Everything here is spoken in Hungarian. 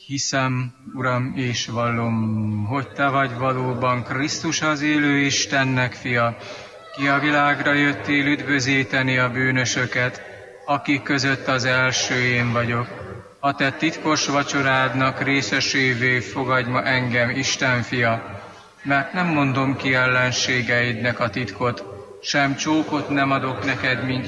Hiszem, Uram, és vallom, hogy Te vagy valóban Krisztus, az élő Istennek fia, ki a világra jöttél üdvözíteni a bűnösöket, akik között az első én vagyok. A Te titkos vacsorádnak részesévé fogadj ma engem, Isten fia, mert nem mondom ki ellenségeidnek a titkot, sem csókot nem adok neked, mint